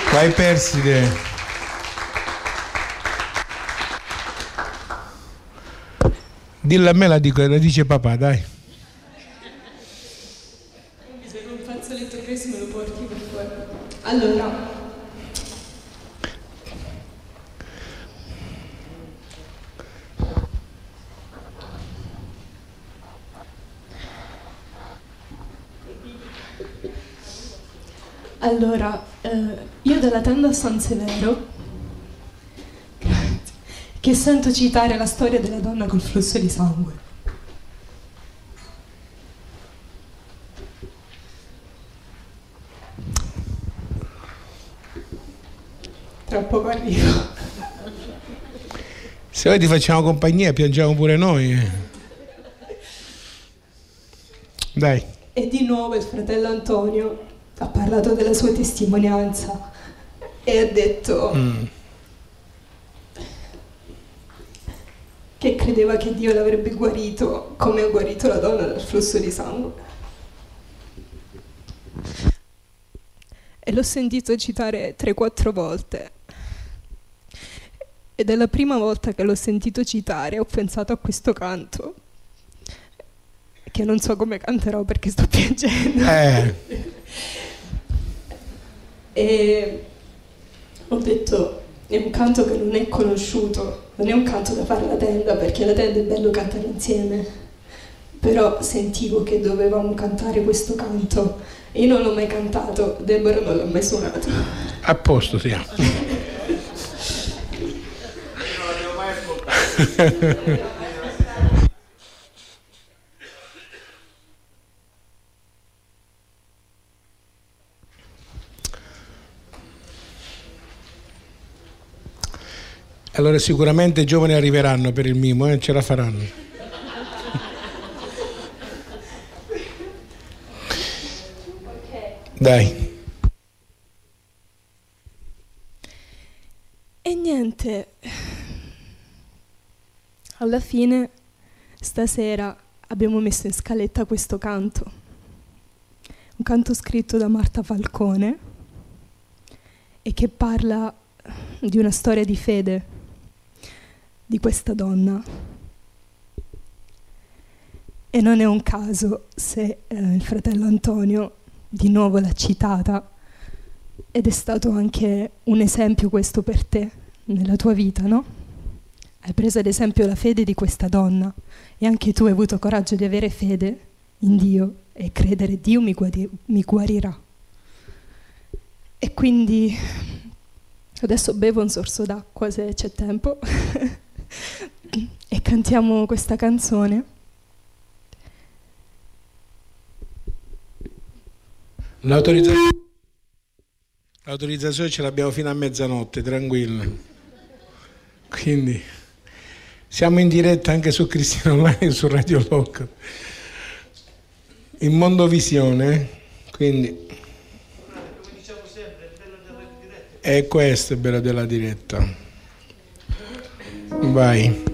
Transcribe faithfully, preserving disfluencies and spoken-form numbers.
Vai Perside. Dillo a me, la, dico, la dice papà, dai. Mi serve un fazzoletto preso, me lo porti per fuori. Allora. Allora, eh, io dalla tenda a San Severo, che sento citare la storia della donna col flusso di sangue. Tra poco arrivo. Se vuoi ti facciamo compagnia, piangiamo pure noi. Dai. E di nuovo il fratello Antonio ha parlato della sua testimonianza e ha detto mm. che credeva che Dio l'avrebbe guarito come ha guarito la donna dal flusso di sangue. E l'ho sentito citare tre quattro volte. Ed è la prima volta che l'ho sentito citare, ho pensato a questo canto, che non so come canterò perché sto piangendo. Eh. E ho detto, è un canto che non è conosciuto, non è un canto da fare alla tenda, perché alla tenda è bello cantare insieme, però sentivo che dovevamo cantare questo canto. Io non l'ho mai cantato, Deborah non l'ha mai suonato. A posto siamo. Io non l'avevo mai ascoltato. Allora sicuramente i giovani arriveranno per il mimo, eh? Ce la faranno. Dai. E niente, alla fine stasera abbiamo messo in scaletta questo canto, un canto scritto da Marta Falcone e che parla di una storia di fede di questa donna. E non è un caso se eh, il fratello Antonio di nuovo l'ha citata, ed è stato anche un esempio questo per te nella tua vita, no? Hai preso ad esempio la fede di questa donna e anche tu hai avuto coraggio di avere fede in Dio e credere Dio mi, guari- mi guarirà. E quindi adesso bevo un sorso d'acqua se c'è tempo e cantiamo questa canzone. L'autorizzazione, l'autorizzazione ce l'abbiamo fino a mezzanotte, tranquilla. Quindi siamo in diretta anche su Cristiano Online e su Radio Local, in Mondovisione, quindi Come diciamo sempre, il bello della diretta. è questo il bello della diretta. Vai.